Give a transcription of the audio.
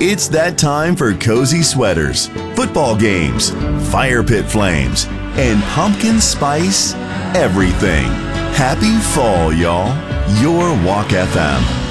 It's that time for cozy sweaters, football games, fire pit flames, and pumpkin spice everything. Happy fall, y'all. Your Walk FM.